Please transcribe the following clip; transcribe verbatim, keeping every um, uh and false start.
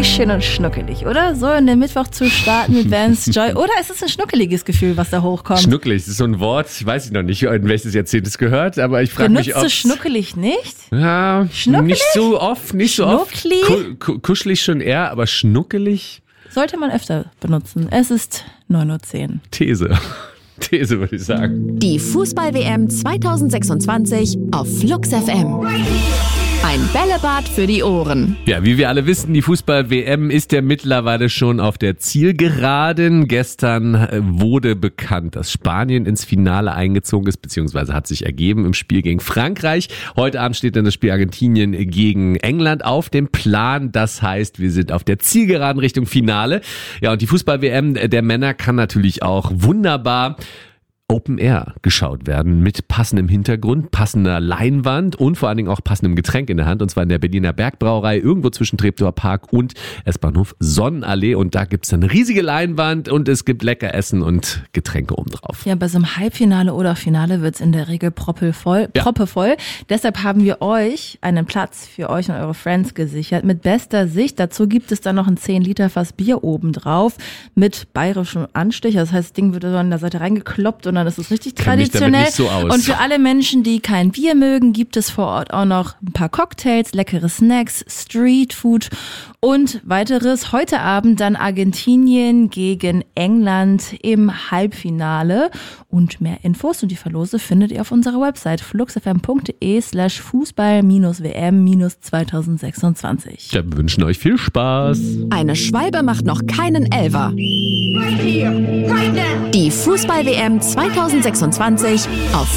schön und schnuckelig, oder? So in den Mittwoch zu starten mit Vance Joy. Oder ist es ein schnuckeliges Gefühl, was da hochkommt? Schnuckelig, das ist so ein Wort, ich weiß noch nicht, in welches Jahrzehnt es gehört, aber ich frage mich, ob... Benutzt du schnuckelig nicht? Ja, Schnuckelig? nicht so oft, nicht so oft. Schnuckli? Ku- ku- kuschelig schon eher, aber schnuckelig? Sollte man öfter benutzen. Es ist neun Uhr zehn. These. These, würde ich sagen. Die Fußball-W M zwanzig sechsundzwanzig auf Flux F M. Ein Bällebad für die Ohren. Ja, wie wir alle wissen, die Fußball-W M ist ja mittlerweile schon auf der Zielgeraden. Gestern wurde bekannt, dass Spanien ins Finale eingezogen ist, beziehungsweise hat sich ergeben im Spiel gegen Frankreich. Heute Abend steht dann das Spiel Argentinien gegen England auf dem Plan. Das heißt, wir sind auf der Zielgeraden Richtung Finale. Ja, und die Fußball-W M der Männer kann natürlich auch wunderbar Open Air geschaut werden mit passendem Hintergrund, passender Leinwand und vor allen Dingen auch passendem Getränk in der Hand, und zwar in der Berliner Bergbrauerei irgendwo zwischen Treptower Park und S-Bahnhof Sonnenallee, und da gibt's eine riesige Leinwand und es gibt lecker Essen und Getränke obendrauf. Ja, bei so einem Halbfinale oder Finale wird's in der Regel proppevoll. Ja. proppevoll. Deshalb haben wir euch einen Platz für euch und eure Friends gesichert mit bester Sicht. Dazu gibt es dann noch ein zehn Liter Fass Bier obendrauf mit bayerischem Anstich. Das heißt, das Ding wird so an der Seite reingekloppt und dann ist es richtig Kenn mich damit traditionell. nicht so aus. Und für alle Menschen, die kein Bier mögen, gibt es vor Ort auch noch ein paar Cocktails, leckere Snacks, Streetfood und weiteres. Heute Abend dann Argentinien gegen England im Halbfinale. Und mehr Infos und die Verlose findet ihr auf unserer Website fluxfm.de slash Fußball-W M zwanzig sechsundzwanzig. Ja, wir wünschen euch viel Spaß. Eine Schwalbe macht noch keinen Elfer. Die Fußball-W M zwanzig sechsundzwanzig auf